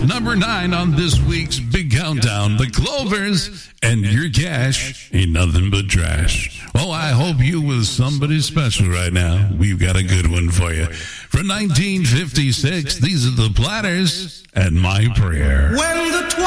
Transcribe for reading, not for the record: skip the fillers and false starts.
number 9 on this week's Big Countdown. The Clovers and Your Cash Ain't Nothing But Trash. Oh, I hope you with somebody special right now. We've got a good one for you. From 1956, these are the Platters and My Prayer. When the